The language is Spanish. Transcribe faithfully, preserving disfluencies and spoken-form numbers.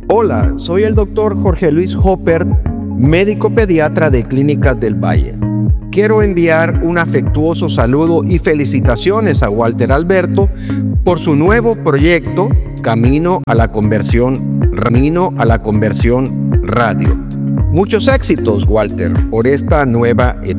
Hola, soy el doctor Jorge Luis Hopper, médico pediatra de Clínicas del Valle. Quiero enviar un afectuoso saludo y felicitaciones a Walter Alberto por su nuevo proyecto Camino a la Conversión, Camino a la Conversión Radio. Muchos éxitos, Walter, por esta nueva etapa.